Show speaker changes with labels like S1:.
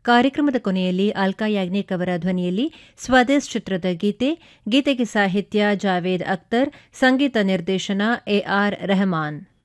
S1: ಕಾರ್ಯಕ್ರಮದ ಕೊನೆಯಲ್ಲಿ ಅಲ್ಕಾ ಯಾಗ್ನಿಕ್ ಅವರ ಧ್ವನಿಯಲ್ಲಿ ಸ್ವದೇಶ್ ಚಿತ್ರದ ಗೀತೆಗೆ ಸಾಹಿತ್ಯ ಜಾವೇದ್ ಅಖ್ತರ್, ಸಂಗೀತ ನಿರ್ದೇಶನ ಎಆರ್ ರೆಹಮಾನ್.